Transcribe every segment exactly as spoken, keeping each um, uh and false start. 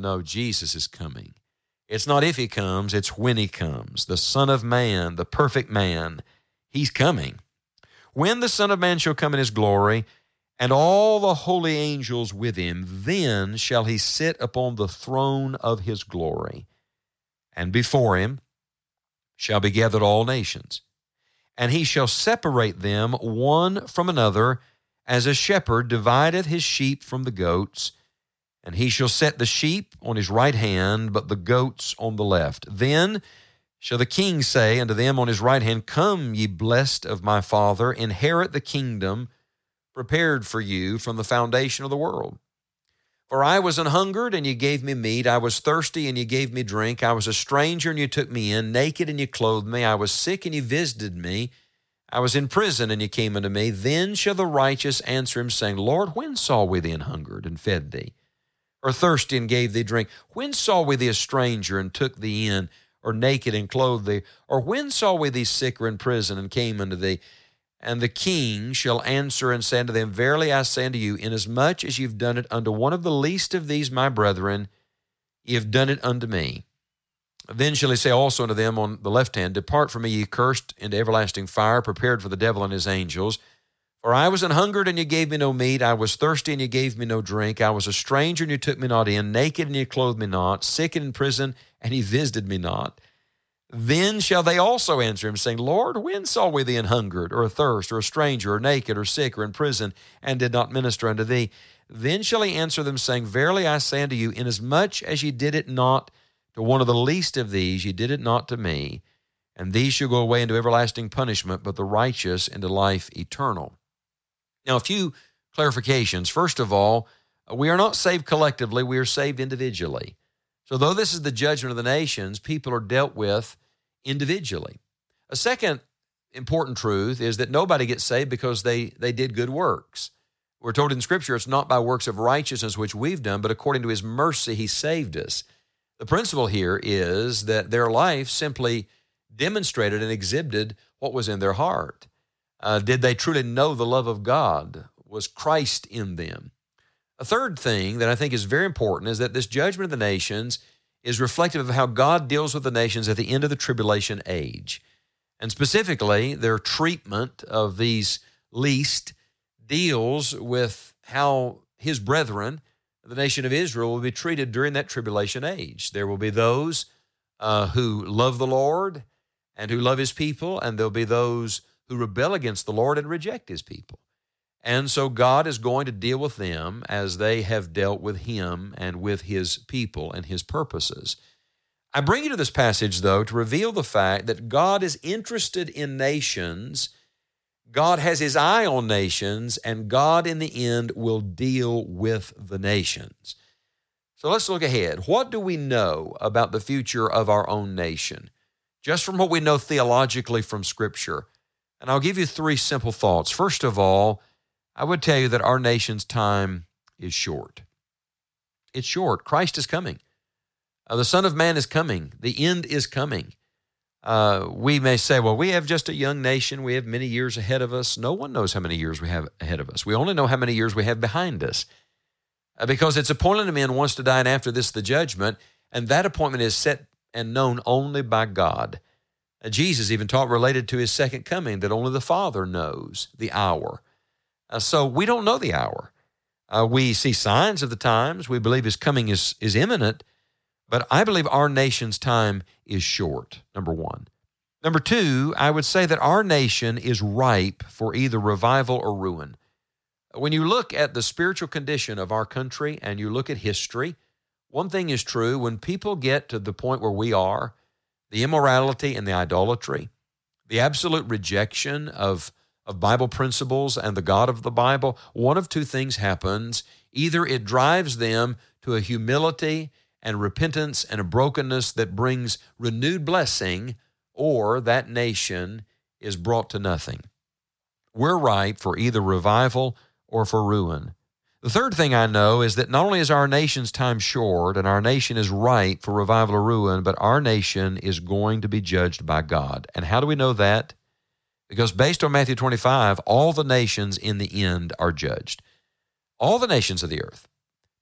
no, Jesus is coming. It's not if he comes, it's when he comes. The Son of Man, the perfect man, he's coming. When the Son of Man shall come in his glory, and all the holy angels with him, then shall he sit upon the throne of his glory. And before him shall be gathered all nations. And he shall separate them one from another, as a shepherd divideth his sheep from the goats. And he shall set the sheep on his right hand, but the goats on the left. Then shall the king say unto them on his right hand, Come, ye blessed of my Father, inherit the kingdom prepared for you from the foundation of the world. For I was an hungered, and ye gave me meat. I was thirsty, and ye gave me drink. I was a stranger, and ye took me in. Naked, and ye clothed me. I was sick, and ye visited me. I was in prison, and ye came unto me. Then shall the righteous answer him, saying, Lord, when saw we thee an hungered, and fed thee? Or thirsty, and gave thee drink? When saw we thee a stranger, and took thee in? Or naked, and clothed thee? Or when saw we thee sick or in prison, and came unto thee? And the king shall answer and say unto them, Verily I say unto you, inasmuch as you've done it unto one of the least of these my brethren, ye have done it unto me. Then shall he say also unto them on the left hand, Depart from me, ye cursed, into everlasting fire, prepared for the devil and his angels. For I was an hungered, and ye gave me no meat. I was thirsty, and ye gave me no drink. I was a stranger, and ye took me not in. Naked, and ye clothed me not. Sick and in prison, and ye visited me not. Then shall they also answer him, saying, Lord, when saw we thee an hungered, or athirst, or a stranger, or naked, or sick, or in prison, and did not minister unto thee? Then shall he answer them, saying, Verily I say unto you, inasmuch as ye did it not to one of the least of these, ye did it not to me. And these shall go away into everlasting punishment, but the righteous into life eternal. Now, a few clarifications. First of all, we are not saved collectively, we are saved individually. So though this is the judgment of the nations, people are dealt with individually. A second important truth is that nobody gets saved because they, they did good works. We're told in Scripture it's not by works of righteousness which we've done, but according to his mercy he saved us. The principle here is that their life simply demonstrated and exhibited what was in their heart. Uh, did they truly know the love of God? Was Christ in them? A third thing that I think is very important is that this judgment of the nations is reflective of how God deals with the nations at the end of the tribulation age. And specifically, their treatment of these least deals with how his brethren, the nation of Israel, will be treated during that tribulation age. There will be those uh, who love the Lord and who love his people, and there'll be those who rebel against the Lord and reject his people. And so God is going to deal with them as they have dealt with him and with his people and his purposes. I bring you to this passage, though, to reveal the fact that God is interested in nations. God has his eye on nations, and God in the end will deal with the nations. So let's look ahead. What do we know about the future of our own nation? Just from what we know theologically from Scripture. And I'll give you three simple thoughts. First of all, I would tell you that our nation's time is short. It's short. Christ is coming. Uh, the Son of Man is coming. The end is coming. Uh, we may say, well, we have just a young nation. We have many years ahead of us. No one knows how many years we have ahead of us. We only know how many years we have behind us. Uh, because it's appointed to men once to die, and after this the judgment, and that appointment is set and known only by God. Uh, Jesus even taught related to his second coming that only the Father knows the hour. Uh, so we don't know the hour. Uh, we see signs of the times. We believe his coming is, is imminent, but I believe our nation's time is short, number one. Number two, I would say that our nation is ripe for either revival or ruin. When you look at the spiritual condition of our country and you look at history, one thing is true. When people get to the point where we are, the immorality and the idolatry, the absolute rejection of of Bible principles and the God of the Bible, one of two things happens. Either it drives them to a humility and repentance and a brokenness that brings renewed blessing, or that nation is brought to nothing. We're ripe for either revival or for ruin. The third thing I know is that not only is our nation's time short and our nation is ripe for revival or ruin, but our nation is going to be judged by God. And how do we know that? Because based on Matthew twenty-five, all the nations in the end are judged. All the nations of the earth.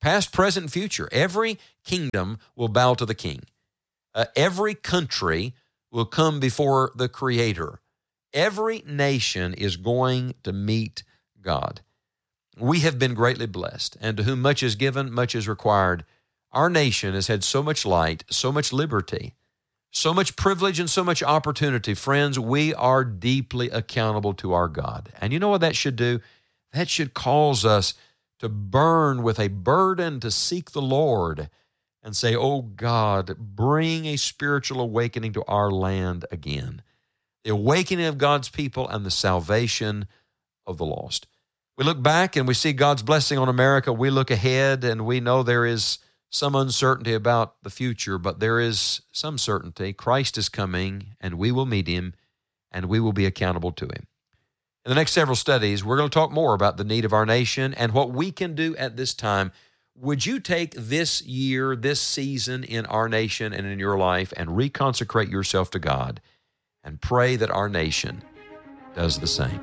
past, present, and future. Every kingdom will bow to the king. Uh, every country will come before the Creator. Every nation is going to meet God. We have been greatly blessed, and to whom much is given, much is required. Our nation has had so much light, so much liberty, so much privilege, and so much opportunity. Friends, we are deeply accountable to our God. And you know what that should do? That should cause us to burn with a burden to seek the Lord and say, oh God, bring a spiritual awakening to our land again. The awakening of God's people and the salvation of the lost. We look back and we see God's blessing on America. We look ahead and we know there is some uncertainty about the future, but there is some certainty. Christ is coming and we will meet him and we will be accountable to him. In the next several studies, we're going to talk more about the need of our nation and what we can do at this time. Would you take this year, this season in our nation and in your life and reconsecrate yourself to God and pray that our nation does the same?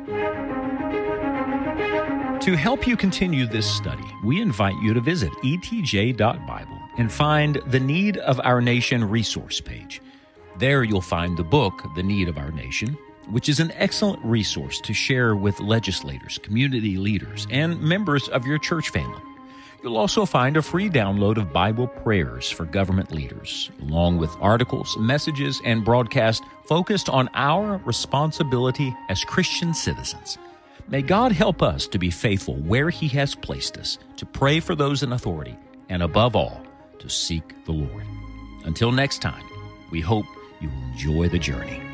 To help you continue this study, we invite you to visit e t j dot bible and find the Need of Our Nation resource page. There you'll find the book, The Need of Our Nation, which is an excellent resource to share with legislators, community leaders, and members of your church family. You'll also find a free download of Bible prayers for government leaders, along with articles, messages, and broadcasts focused on our responsibility as Christian citizens. May God help us to be faithful where He has placed us, to pray for those in authority, and above all, to seek the Lord. Until next time, we hope you will enjoy the journey.